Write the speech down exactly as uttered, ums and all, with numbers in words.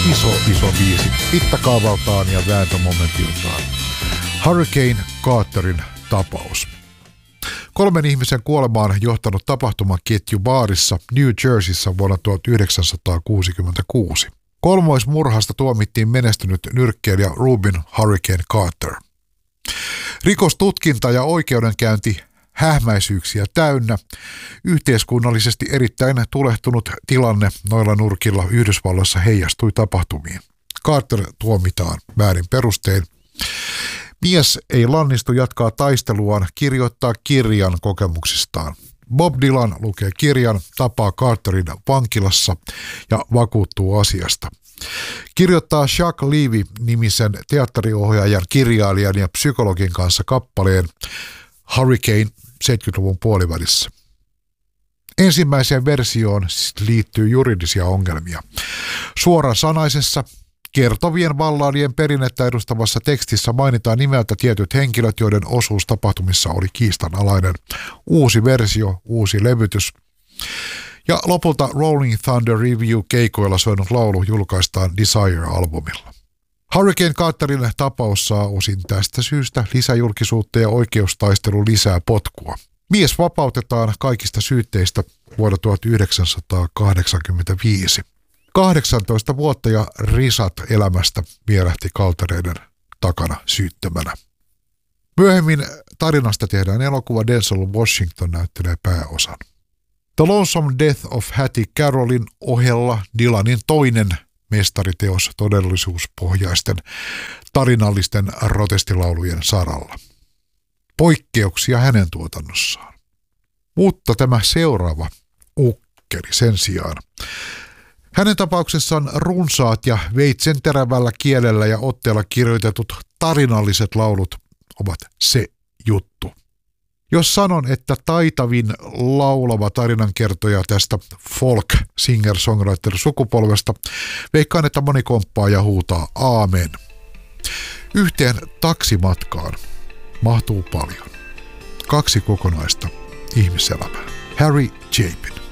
Iso, iso biisi mittakaavaltaan ja vääntömomentiltaan. Hurricane Carterin tapaus. Kolmen ihmisen kuolemaan johtanut tapahtumaketju baarissa New Jerseyssä vuonna tuhatyhdeksänsataakuusikymmentäkuusi. Kolmoismurhasta tuomittiin menestynyt nyrkkeilijä Rubin Hurricane Carter. Rikostutkinta ja oikeudenkäynti hähmäisyyksiä täynnä. Yhteiskunnallisesti erittäin tulehtunut tilanne noilla nurkilla Yhdysvalloissa heijastui tapahtumiin. Carter tuomitaan väärin perustein. Mies ei lannistu jatkaa taisteluaan, kirjoittaa kirjan kokemuksistaan. Bob Dylan lukee kirjan, tapaa Carterin vankilassa ja vakuuttuu asiasta. Kirjoittaa Chuck Levy-nimisen teatteriohjaajan, kirjailijan ja psykologin kanssa kappaleen Hurricane seitsemänkymmentäluvun puolivälissä. Ensimmäiseen versioon liittyy juridisia ongelmia. Suorasanaisessa kertovien vallaadien perinnettä edustavassa tekstissä mainitaan nimeltä tietyt henkilöt, joiden osuus tapahtumissa oli kiistanalainen. Uusi versio, uusi levytys. Ja lopulta Rolling Thunder Review-keikoilla soinut laulu julkaistaan Desire-albumilla. Hurricane Carterin tapaus saa osin tästä syystä lisäjulkisuutta ja oikeustaistelu lisää potkua. Mies vapautetaan kaikista syytteistä vuonna tuhatyhdeksänsataakahdeksankymmentäviisi. kahdeksantoista vuotta ja risat elämästä vierähti Cartereiden takana syyttömänä. Myöhemmin tarinasta tehdään elokuva. Denzel Washington näyttelee pääosan. The Lonesome Death of Hattie Carrollin ohella Dylanin toinen mestariteos todellisuuspohjaisten tarinallisten protestilaulujen saralla. Poikkeuksia hänen tuotannossaan. Mutta tämä seuraava ukkeli sen sijaan. Hänen tapauksessaan runsaat ja veitsen terävällä kielellä ja otteella kirjoitetut tarinalliset laulut ovat se juttu. Jos sanon, että taitavin laulava tarinankertoja tästä folk singer-songwriter sukupolvesta, veikkaan, että moni komppaa ja huutaa aamen. Yhteen taksimatkaan mahtuu paljon. Kaksi kokonaista ihmiselämää. Harry Chapin.